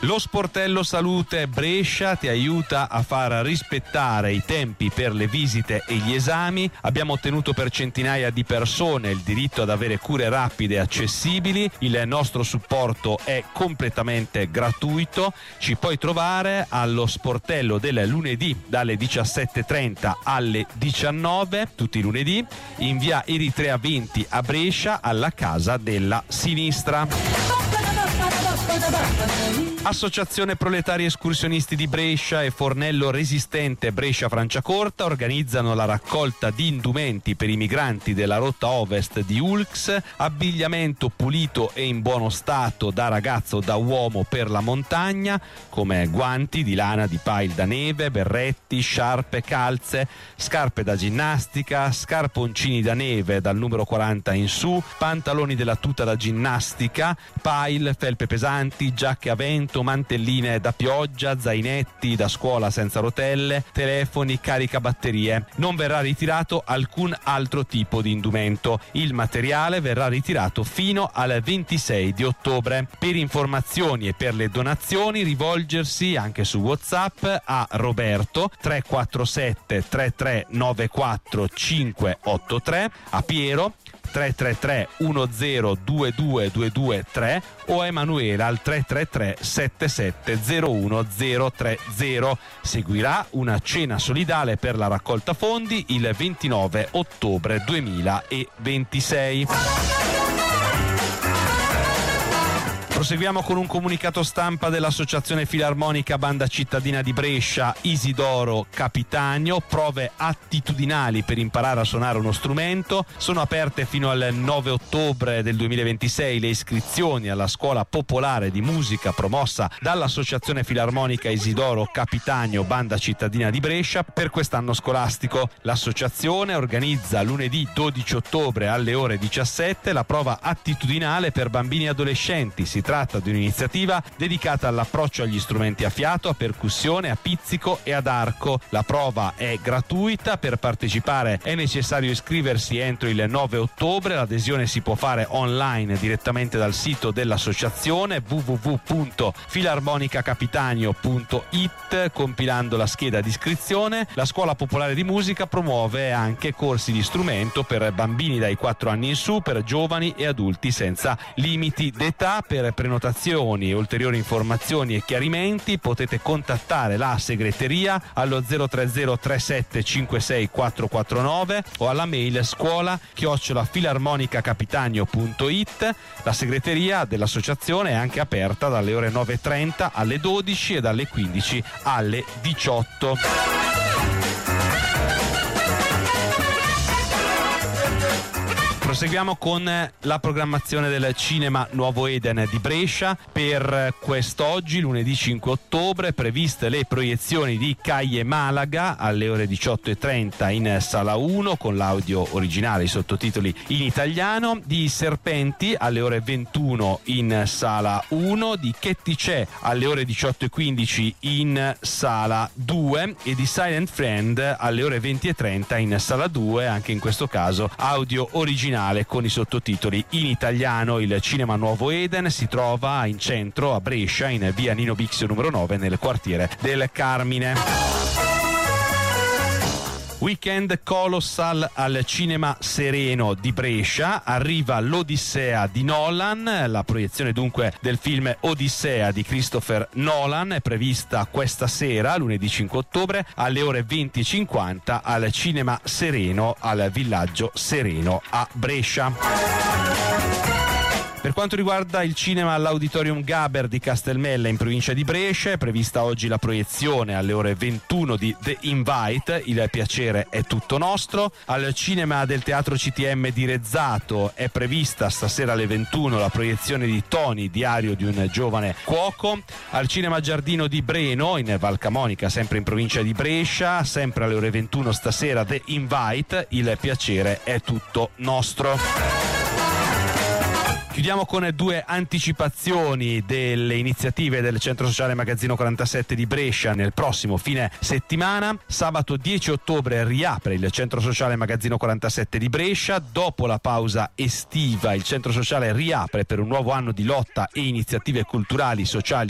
Lo Sportello Salute Brescia ti aiuta a far rispettare i tempi per le visite e gli esami. Abbiamo ottenuto per centinaia di persone il diritto ad avere cure rapide e accessibili. Il nostro supporto è completamente gratuito. Ci puoi trovare allo sportello del lunedì dalle 17:30 alle 19, tutti i lunedì, in via Eritrea 20 a Brescia, alla Casa della Sinistra. Associazione Proletari Escursionisti di Brescia e Fornello Resistente Brescia Franciacorta organizzano la raccolta di indumenti per i migranti della rotta ovest di Ulx, abbigliamento pulito e in buono stato da ragazzo o da uomo per la montagna, come guanti di lana di pile da neve, berretti, sciarpe, calze, scarpe da ginnastica, scarponcini da neve dal numero 40 in su, pantaloni della tuta da ginnastica, pile, felpe pesanti, giacche a vento, mantelline da pioggia, zainetti da scuola senza rotelle, telefoni, caricabatterie. Non verrà ritirato alcun altro tipo di indumento. Il materiale verrà ritirato fino al 26 di ottobre. Per informazioni e per le donazioni rivolgersi anche su WhatsApp a Roberto 347 3394 583, a Piero 333 1022223 o a Emanuela al 333 7701 030. Seguirà una cena solidale per la raccolta fondi il 29 ottobre 2026. Proseguiamo con un comunicato stampa dell'Associazione Filarmonica Banda Cittadina di Brescia Isidoro Capitanio. Prove attitudinali per imparare a suonare uno strumento. Sono aperte fino al 9 ottobre del 2026 le iscrizioni alla Scuola Popolare di Musica promossa dall'Associazione Filarmonica Isidoro Capitanio Banda Cittadina di Brescia per quest'anno scolastico. L'associazione organizza lunedì 12 ottobre alle ore 17 la prova attitudinale per bambini e adolescenti. Si tratta di un'iniziativa dedicata all'approccio agli strumenti a fiato, a percussione, a pizzico e ad arco. La prova è gratuita. Per partecipare è necessario iscriversi entro il 9 ottobre. L'adesione si può fare online direttamente dal sito dell'associazione www.filarmonicacapitanio.it compilando la scheda di iscrizione. La Scuola Popolare di Musica promuove anche corsi di strumento per bambini dai 4 anni in su, per giovani e adulti senza limiti d'età. Per prenotazioni, ulteriori informazioni e chiarimenti potete contattare la segreteria allo 030 37 56 449 o alla mail scuola@filarmonicacapitanio.it. La segreteria dell'associazione è anche aperta dalle ore 9:30 alle 12 e dalle 15 alle 18. Proseguiamo con la programmazione del Cinema Nuovo Eden di Brescia. Per quest'oggi, lunedì 5 ottobre, previste le proiezioni di Caie Malaga alle ore 18:30 in Sala 1 con l'audio originale, i sottotitoli in italiano, di Serpenti alle ore 21 in Sala 1, di Chetticè alle ore 18:15 in Sala 2 e di Silent Friend alle ore 20:30 in Sala 2, anche in questo caso audio originale con i sottotitoli in italiano. Il Cinema Nuovo Eden si trova in centro a Brescia, in via Nino Bixio numero 9, nel quartiere del Carmine. Weekend Colossal al Cinema Sereno di Brescia. Arriva l'Odissea di Nolan. La proiezione dunque del film Odissea di Christopher Nolan è prevista questa sera, lunedì 5 ottobre, alle ore 20:50 al Cinema Sereno al Villaggio Sereno a Brescia. Per quanto riguarda il cinema all'Auditorium Gaber di Castelmella in provincia di Brescia, è prevista oggi la proiezione alle ore 21 di The Invite, Il piacere è tutto nostro. Al cinema del Teatro CTM di Rezzato è prevista stasera alle 21 la proiezione di Tony, diario di un giovane cuoco. Al cinema Giardino di Breno, in Val Camonica, sempre in provincia di Brescia, sempre alle ore 21 stasera The Invite, Il piacere è tutto nostro. Chiudiamo con due anticipazioni delle iniziative del Centro Sociale Magazzino 47 di Brescia nel prossimo fine settimana. Sabato 10 ottobre riapre il Centro Sociale Magazzino 47 di Brescia. Dopo la pausa estiva il Centro Sociale riapre per un nuovo anno di lotta e iniziative culturali, sociali